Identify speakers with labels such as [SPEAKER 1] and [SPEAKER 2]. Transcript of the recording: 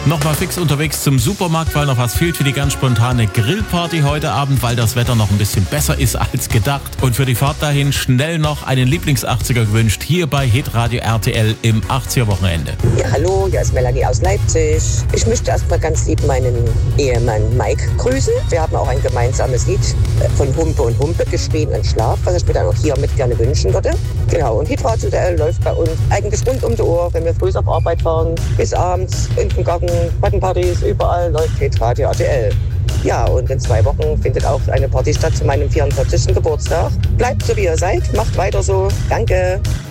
[SPEAKER 1] Nochmal fix unterwegs zum Supermarkt, weil noch was fehlt für die ganz spontane Grillparty heute Abend, weil das Wetter noch ein bisschen besser ist als gedacht. Und für die Fahrt dahin schnell noch einen Lieblings-80er gewünscht, hier bei Hitradio RTL im 80er-Wochenende.
[SPEAKER 2] Ja, hallo, hier ist Melanie aus Leipzig. Ich möchte erstmal ganz lieb meinen Ehemann Mike grüßen. Wir haben auch ein gemeinsames Lied von Humpe und Humpe, Geschrien und Schlaf, was ich mir dann auch hiermit gerne wünschen würde. Genau, und Hitradio RTL läuft bei uns eigentlich rund um die Uhr, wenn wir früh auf Arbeit fahren, bis abends in den Garten, Partys, überall läuft Hitradio RTL. Ja, und in 2 Wochen findet auch eine Party statt zu meinem 44. Geburtstag. Bleibt so, wie ihr seid, macht weiter so. Danke.